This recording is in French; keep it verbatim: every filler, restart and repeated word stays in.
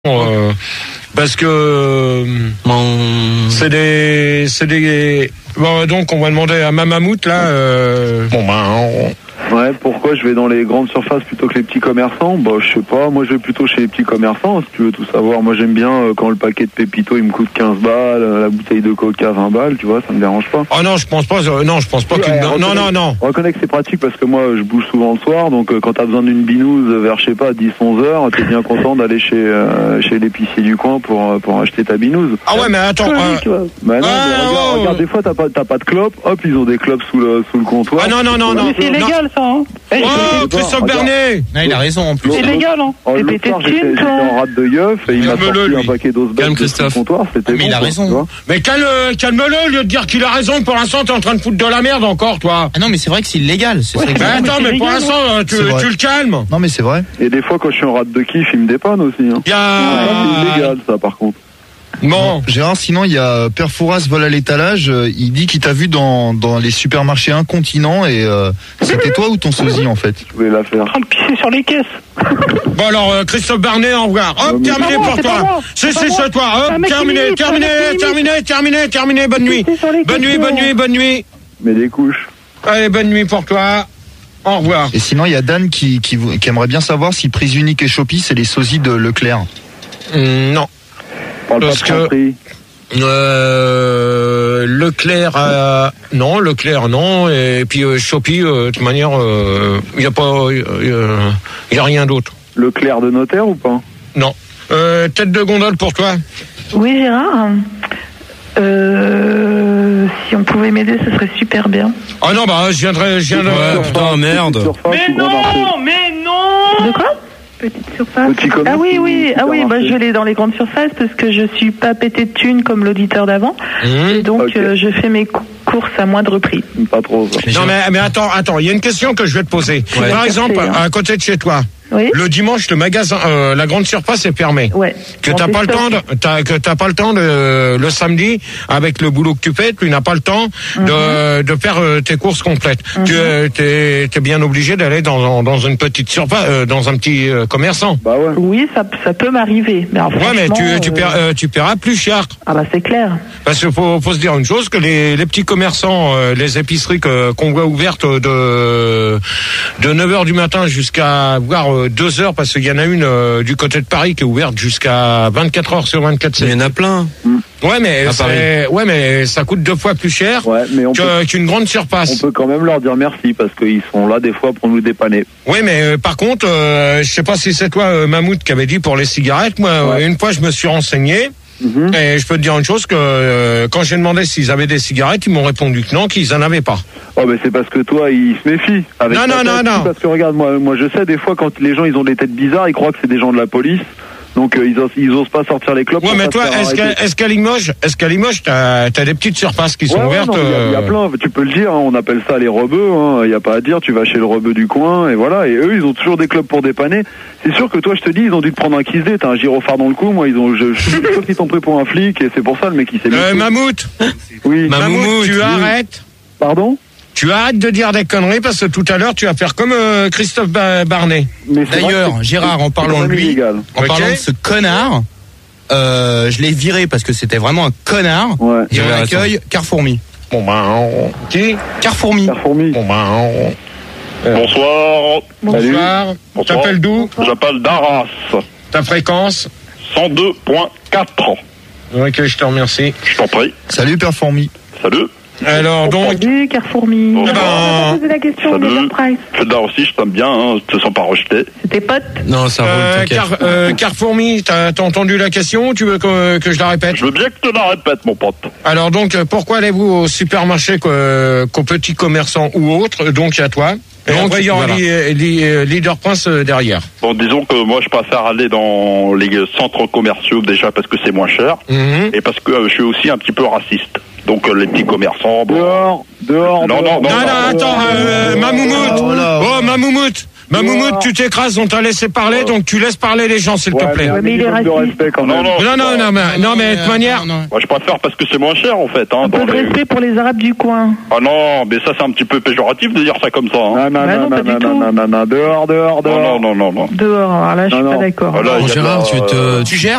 Euh, parce que bon. c'est des c'est des bon, donc on va demander à Mamamout là euh... bon ben on... Ouais, pourquoi je vais dans les grandes surfaces plutôt que les petits commerçants? Bah, je sais pas, moi je vais plutôt chez les petits commerçants, si tu veux tout savoir. Moi j'aime bien euh, quand le paquet de Pépito il me coûte quinze balles, la bouteille de Coca vingt balles, tu vois, ça me dérange pas. Oh non, je pense pas, euh, non, je pense pas ouais, qu'il... Non, non, non, non. On reconnaît que c'est pratique parce que moi je bouge souvent le soir, donc euh, quand t'as besoin d'une binouse vers, je sais pas, dix onze heures, t'es bien content d'aller chez, euh, chez l'épicier du coin pour, pour acheter ta binouse. Ah ouais, mais attends... Ouais, euh... tu vois. Bah non, ah, mais regarde, oh. regarde, des fois t'as pas, t'as pas de clope, hop, ils ont des clopes sous le, sous le comptoir. Ah non, non, non, non. Mais c'est illégal ça, hein. Hey, oh, Christophe Bernet. Ah, il a raison en plus. C'est légal, hein. Oh, l'autre soir, j'étais, j'étais en rate de yeuf et il m'a sorti lui. un paquet d'os bêtes sur le comptoir. C'était ah, mais bon, il a quoi, raison. Mais calme, calme-le, au lieu de dire qu'il a raison. Pour l'instant, t'es en train de foutre de la merde encore, toi. Ah non, mais c'est vrai que c'est illégal. C'est ouais, ça mais attends, mais, mais pour l'instant, tu, tu le calmes. Non, mais c'est vrai. Et des fois, quand je suis en rate de kiff, il me dépanne aussi. Hein. Bien. Ah, c'est illégal, ça, par contre. Bon. Gérard, sinon il y a Père Fouras vole à l'étalage, euh, il dit qu'il t'a vu dans, dans les supermarchés incontinents et euh, c'était toi ou ton sosie en fait? Je voulais la faire. En train de pisser sur les caisses. Bon alors euh, Christophe Bernet, au revoir. Hop, non, terminé moi, pour toi. C'est c'est chez toi. Hop, terminé, terminé, terminé, terminé, terminé. Bonne nuit. Bonne nuit, bonne nuit, bonne nuit. Mets des couches. Allez, bonne nuit pour toi. Au revoir. Et sinon il y a Dan qui, qui, qui aimerait bien savoir si Prise Unique et Shopee c'est les sosies de Leclerc. Mmh, non. Parce que euh, Leclerc, euh, non, Leclerc, non, et puis euh, Shopee, euh, de toute manière, il euh, n'y a pas, il euh, y a rien d'autre. Leclerc de notaire ou pas? Non. Euh, tête de gondole pour toi. Oui, Gérard. Euh, si on pouvait m'aider, ce serait super bien. Ah non, bah je viendrai, je viendrai. Ouais, putain, merde. Mais non, mais non. De quoi? Petite surface. Petit ah oui, oui, ah oui, bah je vais dans les grandes surfaces parce que je suis pas pété de thunes comme l'auditeur d'avant. Mmh. Et donc okay. euh, je fais mes courses à moindre prix. Pas trop. Ça. Non mais, mais attends, attends, il y a une question que je vais te poser. Ouais. Par exemple, hein. à côté de chez toi. Oui. Le dimanche, le magasin, euh, la grande surface est fermée. Ouais. Que t'as pas le temps de, t'as, que t'as pas le temps de, le samedi, avec le boulot que tu fais, tu n'as pas le temps mm-hmm. de, de faire euh, tes courses complètes. Mm-hmm. Tu euh, t'es, t'es bien obligé d'aller dans, dans une petite surface, euh, dans un petit euh, commerçant. Bah ouais. Oui, ça, ça peut m'arriver. Mais alors, ouais, mais tu, tu, euh... paieras, euh, tu paieras plus cher. Ah bah c'est clair. Parce qu'il faut, faut se dire une chose, que les, les petits commerçants, euh, les épiceries que, qu'on voit ouvertes de, de neuf heures du matin jusqu'à voire euh, deux heures, parce que il y en a une euh, du côté de Paris qui est ouverte jusqu'à vingt-quatre heures sur vingt-quatre. Il y en a plein. Mm. Ouais, mais c'est... ouais, mais ça coûte deux fois plus cher ouais, mais on que... peut... qu'une grande surface. On peut quand même leur dire merci parce qu'ils sont là des fois pour nous dépanner. Oui, mais euh, par contre, euh, je sais pas si c'est toi, euh, Mammouth, qui avait dit pour les cigarettes. Moi, ouais. une fois, je me suis renseigné. Mm-hmm. Et je peux te dire une chose, que euh, quand j'ai demandé s'ils avaient des cigarettes, ils m'ont répondu que non, qu'ils en avaient pas. Oh mais c'est parce que toi ils se méfient. Avec non non non non. Parce que regarde moi moi je sais des fois quand les gens ils ont des têtes bizarres, ils croient que c'est des gens de la police. Donc euh, ils, osent, ils osent pas sortir les clopes. Ouais mais toi est-ce qu'à, est-ce qu'à Limoges, est-ce qu'à Limoges t'as, t'as des petites surfaces qui ouais, sont ouais, ouvertes? Il euh... y, y a plein, tu peux le dire, hein, on appelle ça les rebeux, il hein, y a pas à dire, tu vas chez le rebeu du coin et voilà, et eux ils ont toujours des clopes pour dépanner. C'est sûr que toi je te dis ils ont dû te prendre un kiss dé, t'as un gyrophare dans le cou, moi ils ont je, je suis sûr qu'ils t'ont pris pour un flic et c'est pour ça le mec il s'est mis. Euh, Mammouth. Oui. Mammouth, tu oui. arrêtes. Pardon? Tu arrêtes de dire des conneries parce que tout à l'heure tu vas faire comme euh, Christophe Barnet. Mais d'ailleurs, Gérard, en parlant de lui, illégal. en okay. parlant de ce connard, euh, je l'ai viré parce que c'était vraiment un connard. Ouais. Et on accueille Carrefourmi. Bon ben, on... qui Carrefourmi. Carrefourmi. Bon ben, on... euh... Bonsoir. Bonsoir. Tu t'appelles d'où? J'appelle d'Arras. Ta fréquence? cent deux virgule quatre. Ok, je te remercie. Je t'en prie. Salut Père Fourmi. Salut. Alors donc. Salut Carrefourmi. Oh, ben... On va poser la question de Price. Je t'adore aussi, je t'aime bien, hein, je te sens pas rejeté. C'est tes potes? Non, ça roule, euh, t'inquiète. Car, euh, Carrefourmi, t'as, t'as entendu la question ou tu veux que, que je la répète? Je veux bien que tu la répètes, mon pote. Alors donc, pourquoi allez-vous au supermarché qu'au, qu'au petit commerçant ou autre, donc à toi? Et donc, il y aura Leader Prince derrière. Bon, disons que moi, je préfère aller dans les centres commerciaux déjà parce que c'est moins cher mm-hmm. et parce que euh, je suis aussi un petit peu raciste. Donc euh, les petits commerçants. Bon... Dehors, dehors. Non, dehors. non, non. Non, non, attends, euh, Mamoumout. Oh, Mamoumout. Bah, Moumoud, tu t'écrases, on t'a laissé parler, donc tu laisses parler les gens, s'il ouais, te plaît. Ouais, mais il est raciste. Non, non, non, non, non, mais, non, mais de toute manière. Moi, je préfère parce que c'est moins cher, en fait. Hein, Un peu de les... respect pour les Arabes du coin. Ah non, mais ça, c'est un petit peu péjoratif de dire ça comme ça. Hein. Non, non, bah non, non, pas non, du non, tout. non, non, non, dehors, dehors, dehors. Non, non, non, non, non. Dehors, alors là, je suis Non, pas non. d'accord. Voilà, Bon, il y a de Gérard, la- tu te, tu gères